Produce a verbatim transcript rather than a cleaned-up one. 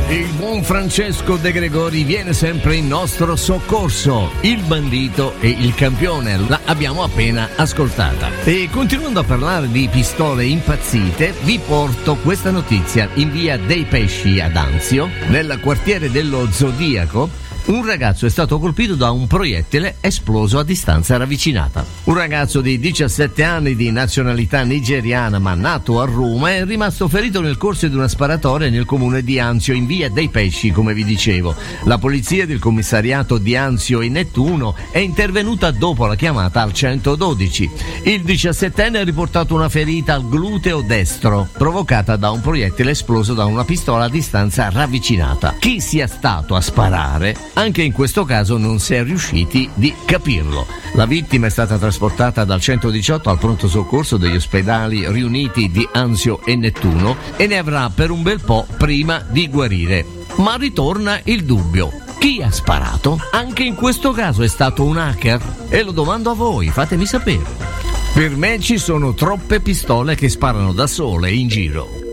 Il buon Francesco De Gregori viene sempre in nostro soccorso. Il bandito e il campione, la abbiamo appena ascoltata. E continuando a parlare di pistole impazzite, vi porto questa notizia. In via dei Pesci ad Anzio, nel quartiere dello Zodiaco, un ragazzo è stato colpito da un proiettile esploso a distanza ravvicinata. Un ragazzo di diciassette anni di nazionalità nigeriana ma nato a Roma è rimasto ferito nel corso di una sparatoria nel comune di Anzio in via dei Pesci, come vi dicevo. La polizia del commissariato di Anzio e Nettuno è intervenuta dopo la chiamata al centododici. Il diciassettenne ha riportato una ferita al gluteo destro provocata da un proiettile esploso da una pistola a distanza ravvicinata. Chi sia stato a sparare, anche in questo caso non si è riusciti di capirlo. La vittima è stata trasportata dal centodiciotto al pronto soccorso degli ospedali riuniti di Anzio e Nettuno e ne avrà per un bel po' prima di guarire. Ma ritorna il dubbio. Chi ha sparato? Anche in questo caso è stato un hacker? E lo domando a voi, fatemi sapere. Per me ci sono troppe pistole che sparano da sole in giro.